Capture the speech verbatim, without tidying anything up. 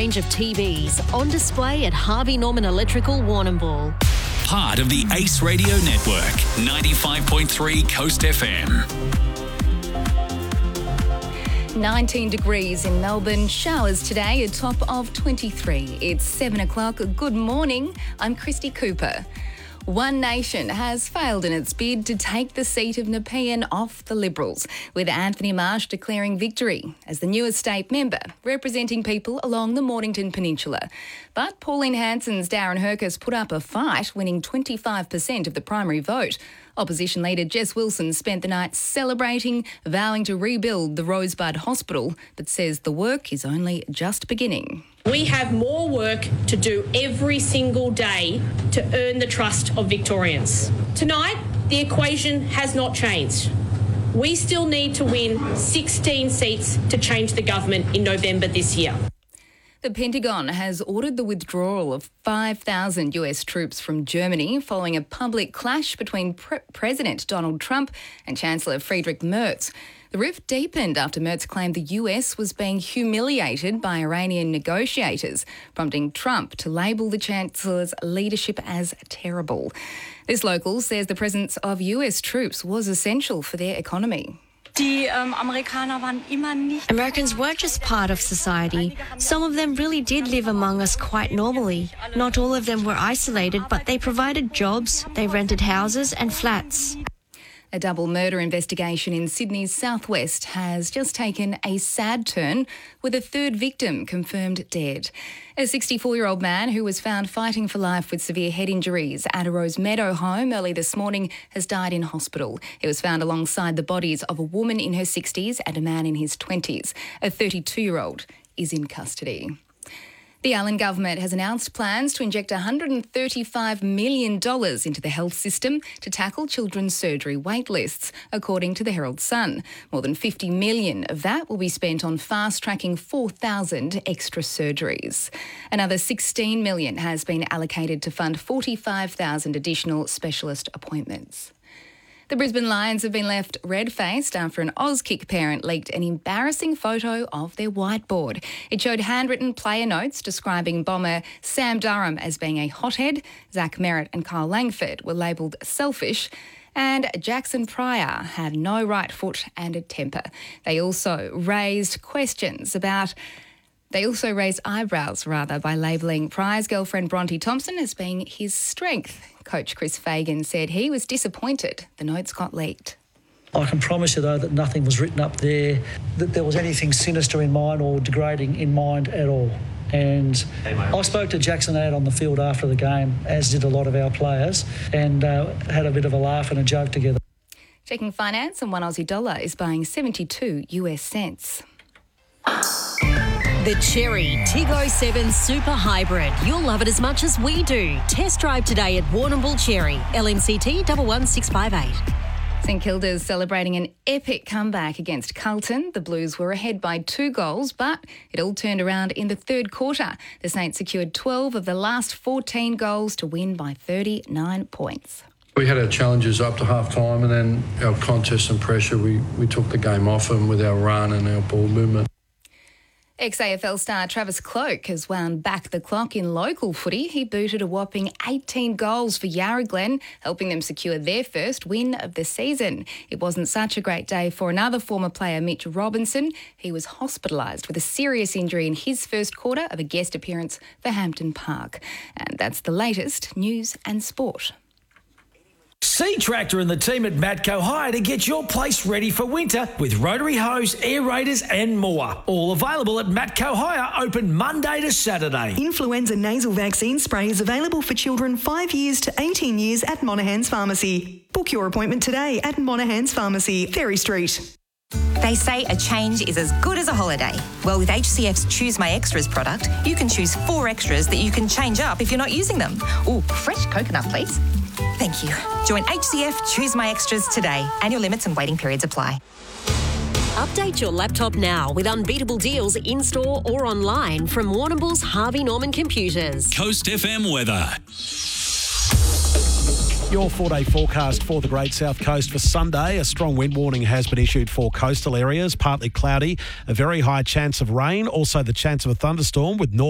range of T Vs on display at Harvey Norman Electrical Warrnambool. Part of the Ace Radio Network, ninety-five point three Coast F M. nineteen degrees in Melbourne, showers today, a top of twenty-three. It's seven o'clock. Good morning. I'm Christy Cooper. One Nation has failed in its bid to take the seat of Nepean off the Liberals, with Anthony Marsh declaring victory as the newest state member, representing people along the Mornington Peninsula. But Pauline Hanson's Darren Hercus put up a fight, winning twenty-five percent of the primary vote. Opposition leader Jess Wilson spent the night celebrating, vowing to rebuild the Rosebud Hospital, but says the work is only just beginning. We have more work to do every single day to earn the trust of Victorians. Tonight, the equation has not changed. We still need to win sixteen seats to change the government in November this year. The Pentagon has ordered the withdrawal of five thousand U S troops from Germany following a public clash between Pre- President Donald Trump and Chancellor Friedrich Merz. The rift deepened after Merz claimed the U S was being humiliated by Iranian negotiators, prompting Trump to label the Chancellor's leadership as terrible. This local says the presence of U S troops was essential for their economy. Americans weren't just part of society. Some of them really did live among us quite normally. Not all of them were isolated, but they provided jobs, they rented houses and flats. A double murder investigation in Sydney's southwest has just taken a sad turn, with a third victim confirmed dead. A sixty-four-year-old man who was found fighting for life with severe head injuries at a Rosemeadow home early this morning has died in hospital. He was found alongside the bodies of a woman in her sixties and a man in his twenties. A thirty-two-year-old is in custody. The Allen government has announced plans to inject one hundred thirty-five million dollars into the health system to tackle children's surgery wait lists, according to the Herald Sun. More than fifty million dollars of that will be spent on fast-tracking four thousand extra surgeries. Another sixteen million dollars has been allocated to fund forty-five thousand additional specialist appointments. The Brisbane Lions have been left red-faced after an Auskick parent leaked an embarrassing photo of their whiteboard. It showed handwritten player notes describing bomber Sam Durham as being a hothead. Zach Merritt and Kyle Langford were labelled selfish. And Jackson Pryor had no right foot and a temper. They also raised questions about... They also raised eyebrows, rather, by labelling Pryor's girlfriend Bronte Thompson as being his strength. Coach Chris Fagan said he was disappointed the notes got leaked. I can promise you, though, that nothing was written up there, that there was anything sinister in mind or degrading in mind at all. And I spoke to Jackson out on the field after the game, as did a lot of our players, and uh, had a bit of a laugh and a joke together. Checking finance, and one Aussie dollar is buying seventy-two US cents. The Chery Tig oh seven Super Hybrid. You'll love it as much as we do. Test drive today at Warrnambool Chery. L M C T one one six five eight. St Kilda's celebrating an epic comeback against Carlton. The Blues were ahead by two goals, but it all turned around in the third quarter. The Saints secured twelve of the last fourteen goals to win by thirty-nine points. We had our challenges up to half-time, and then our contest and pressure, we, we took the game off them with our run and our ball movement. Ex-A F L star Travis Cloke has wound back the clock in local footy. He booted a whopping eighteen goals for Yarra Glen, helping them secure their first win of the season. It wasn't such a great day for another former player, Mitch Robinson. He was hospitalised with a serious injury in his first quarter of a guest appearance for Hampton Park. And that's the latest news and sport. See Tractor and the team at Matco Hire to get your place ready for winter with rotary hose, aerators and more. All available at Matco Hire, open Monday to Saturday. Influenza nasal vaccine spray is available for children five years to eighteen years at Monaghan's Pharmacy. Book your appointment today at Monaghan's Pharmacy, Ferry Street. They say a change is as good as a holiday. Well, with H C F's Choose My Extras product, you can choose four extras that you can change up if you're not using them. Ooh, fresh coconut, please. Thank you. Join H C F Choose My Extras today. Annual limits and waiting periods apply. Update your laptop now with unbeatable deals in-store or online from Warrnambool's Harvey Norman Computers. Coast F M weather. Your four-day forecast for the Great South Coast for Sunday. A strong wind warning has been issued for coastal areas, partly cloudy, a very high chance of rain, also the chance of a thunderstorm with north